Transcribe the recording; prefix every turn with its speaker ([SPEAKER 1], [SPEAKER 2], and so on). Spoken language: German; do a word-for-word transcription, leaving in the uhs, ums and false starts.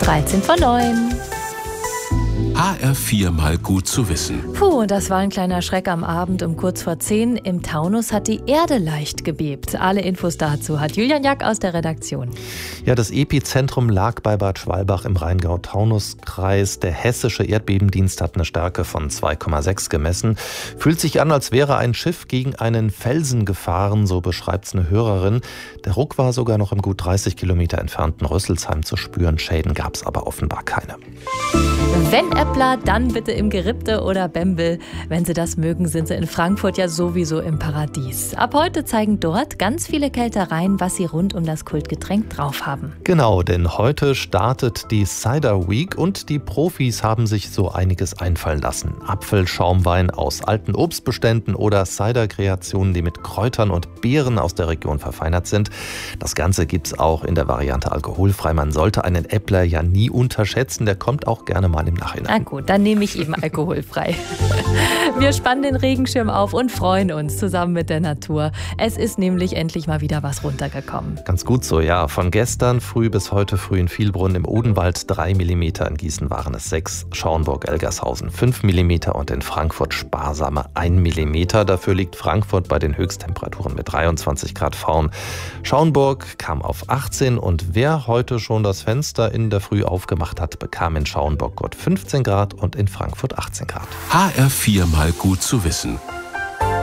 [SPEAKER 1] dreizehn vor neun.
[SPEAKER 2] H R vier mal gut zu wissen.
[SPEAKER 1] Puh, das war ein kleiner Schreck am Abend um kurz vor zehn. Im Taunus hat die Erde leicht gebebt. Alle Infos dazu hat Julian Jack aus der Redaktion.
[SPEAKER 3] Ja, das Epizentrum lag bei Bad Schwalbach im Rheingau-Taunus-Kreis. Der hessische Erdbebendienst hat eine Stärke von zwei Komma sechs gemessen. Fühlt sich an, als wäre ein Schiff gegen einen Felsen gefahren, so beschreibt es eine Hörerin. Der Ruck war sogar noch im gut dreißig Kilometer entfernten Rüsselsheim zu spüren. Schäden gab es aber offenbar keine.
[SPEAKER 1] Wenn Äppler, dann bitte im Gerippte oder Bembel. Wenn Sie das mögen, sind Sie in Frankfurt ja sowieso im Paradies. Ab heute zeigen dort ganz viele Kältereien, was sie rund um das Kultgetränk drauf haben.
[SPEAKER 3] Genau, denn heute startet die Cider Week und die Profis haben sich so einiges einfallen lassen. Apfelschaumwein aus alten Obstbeständen oder Cider-Kreationen, die mit Kräutern und Beeren aus der Region verfeinert sind. Das Ganze gibt's auch in der Variante alkoholfrei. Man sollte einen Äppler ja nie unterschätzen, der kommt auch gerne mal im Nachhinein.
[SPEAKER 1] Na gut, dann nehme ich eben alkoholfrei. Wir spannen den Regenschirm auf und freuen uns zusammen mit der Natur. Es ist nämlich endlich mal wieder was runtergekommen.
[SPEAKER 3] Ganz gut so, ja. Von gestern früh bis heute früh in Vielbrunn im Odenwald drei Millimeter, in Gießen waren es sechs, Schauenburg-Elgershausen fünf Millimeter und in Frankfurt sparsame ein Millimeter. Dafür liegt Frankfurt bei den Höchsttemperaturen mit dreiundzwanzig Grad vorn. Schauenburg kam auf achtzehn und wer heute schon das Fenster in der Früh aufgemacht hat, bekam in Schauenburg gut fünfzehn Grad und in Frankfurt achtzehn Grad.
[SPEAKER 2] H R vier mal gut zu wissen.